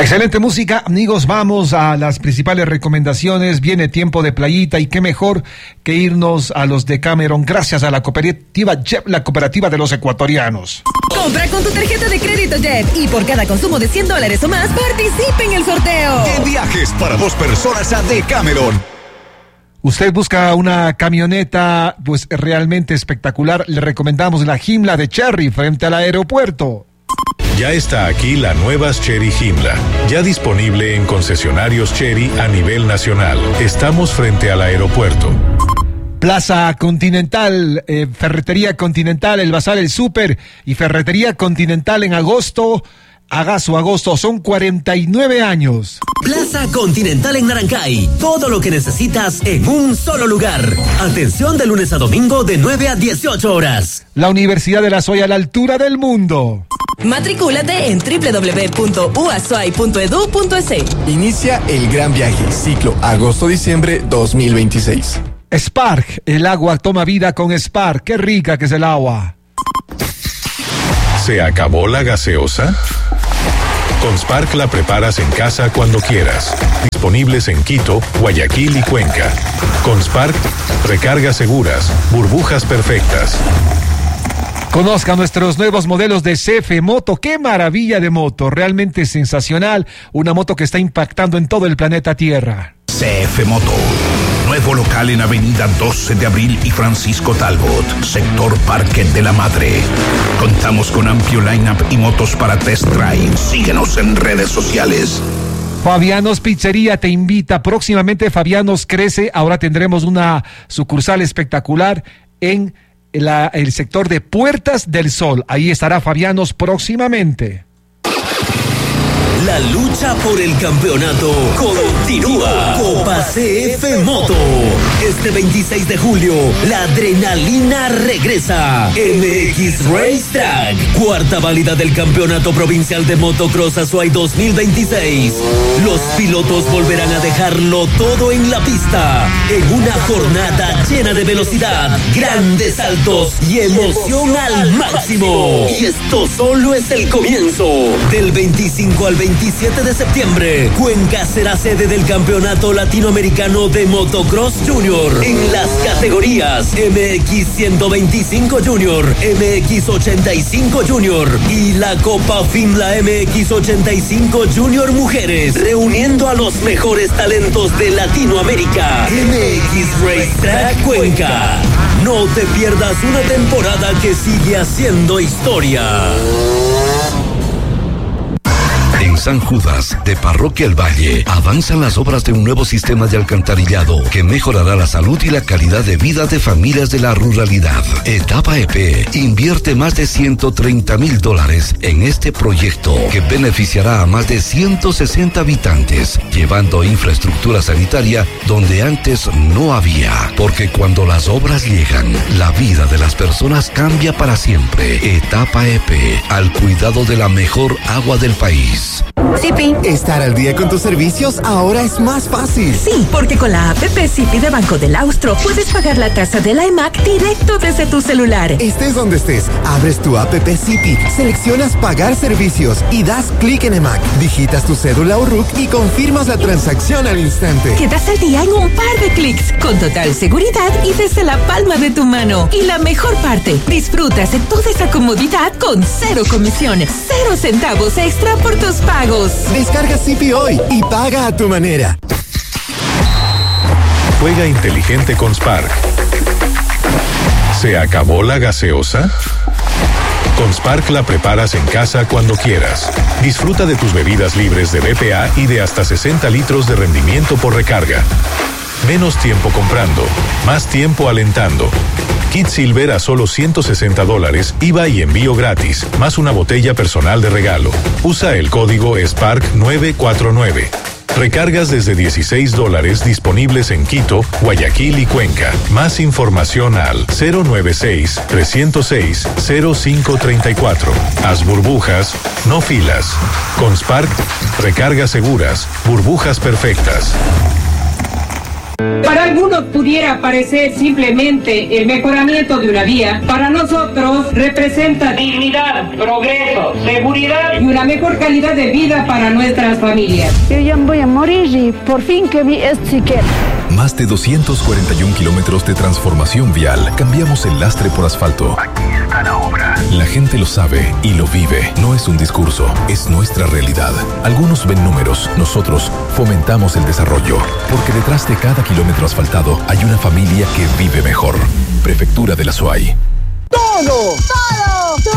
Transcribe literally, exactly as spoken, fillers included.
Excelente música, amigos. Vamos a las principales recomendaciones. Viene tiempo de playita y qué mejor que irnos a los Decameron gracias a la cooperativa Jet, la cooperativa de los ecuatorianos. Compra con tu tarjeta de crédito Jet y por cada consumo de cien dólares o más participe en el sorteo. De viajes para dos personas a Decameron. Usted busca una camioneta pues realmente espectacular. Le recomendamos la Himla de Cherry frente al aeropuerto. Ya está aquí la nueva Chery Himla, ya disponible en concesionarios Chery a nivel nacional. Estamos frente al aeropuerto. Plaza Continental, eh, Ferretería Continental, El Bazar, El Súper y Ferretería Continental en agosto. Haga su agosto, son cuarenta y nueve años. Plaza Continental en Narancay. Todo lo que necesitas en un solo lugar. Atención de lunes a domingo de nueve a dieciocho horas. La Universidad de la Soya a la altura del mundo. Matricúlate en doble u doble u doble u punto u a s o y punto e d u punto e s. Inicia el gran viaje, ciclo agosto-diciembre dos mil veintiséis. Spark, el agua toma vida con Spark. Qué rica que es el agua. ¿Se acabó la gaseosa? Con Spark la preparas en casa cuando quieras. Disponibles en Quito, Guayaquil y Cuenca. Con Spark, recargas seguras, burbujas perfectas. Conozca nuestros nuevos modelos de C F Moto. ¡Qué maravilla de moto! Realmente sensacional. Una moto que está impactando en todo el planeta Tierra. C F Moto. Nuevo local en Avenida doce de abril y Francisco Talbot, sector Parque de la Madre. Contamos con amplio line-up y motos para test drive. Síguenos en redes sociales. Fabianos Pizzería te invita. Próximamente Fabianos crece. Ahora tendremos una sucursal espectacular en la, el sector de Puertas del Sol. Ahí estará Fabianos próximamente. La lucha por el campeonato continúa. Copa C F Moto. Este veintiséis de julio, la adrenalina regresa. M X Racetrack. Cuarta válida del Campeonato Provincial de Motocross Azuay dos mil veintiséis. Los pilotos volverán a dejarlo todo en la pista. En una jornada llena de velocidad, grandes saltos y emoción al máximo. Y esto solo es el comienzo. Del veinticinco al veintisiete de septiembre, Cuenca será sede del Campeonato Latinoamericano de Motocross Junior en las categorías M X ciento veinticinco Junior, M X ochenta y cinco Junior y la Copa Finla M X ochenta y cinco Junior Mujeres, reuniendo a los mejores talentos de Latinoamérica. M X Racetrack Cuenca. No te pierdas una temporada que sigue haciendo historia. En San Judas, de Parroquia El Valle, avanzan las obras de un nuevo sistema de alcantarillado que mejorará la salud y la calidad de vida de familias de la ruralidad. Etapa E P invierte más de ciento treinta mil dólares en este proyecto que beneficiará a más de ciento sesenta habitantes, llevando infraestructura sanitaria donde antes no había. Porque cuando las obras llegan, la vida de las personas cambia para siempre. Etapa E P, al cuidado de la mejor agua del país. Sipi. Estar al día con tus servicios ahora es más fácil. Sí, porque con la app Sipi de Banco del Austro puedes pagar la tasa de la E M A C directo desde tu celular. Estés donde estés, abres tu app Sipi, seleccionas pagar servicios y das clic en E M A C. Digitas tu cédula o R U C y confirmas la transacción al instante. Quedas al día en un par de clics, con total seguridad y desde la palma de tu mano. Y la mejor parte, disfrutas de toda esa comodidad con cero comisiones, cero centavos extra por tus pagos. Descarga Sipi hoy y paga a tu manera. Juega inteligente con Spark. ¿Se acabó la gaseosa? Con Spark la preparas en casa cuando quieras. Disfruta de tus bebidas libres de B P A y de hasta sesenta litros de rendimiento por recarga. Menos tiempo comprando, más tiempo alentando. Kit Silver a solo ciento sesenta dólares, I V A y envío gratis, más una botella personal de regalo. Usa el código Spark nueve cuatro nueve. Recargas desde dieciséis dólares disponibles en Quito, Guayaquil y Cuenca. Más información al cero nueve seis, tres cero seis, cero cinco tres cuatro. Haz burbujas, no filas. Con Spark, recargas seguras, burbujas perfectas. Para algunos pudiera parecer simplemente el mejoramiento de una vía. Para nosotros representa dignidad, progreso, seguridad y una mejor calidad de vida para nuestras familias. Yo ya voy a morir y por fin que vi esto siquiera. Más de doscientos cuarenta y un kilómetros de transformación vial. Cambiamos el lastre por asfalto. Aquí está la obra. La gente lo sabe y lo vive. No es un discurso, es nuestra realidad. Algunos ven números, nosotros fomentamos el desarrollo. Porque detrás de cada kilómetro asfaltado hay una familia que vive mejor. Prefectura de la S U A Y. Todo, todo, todo.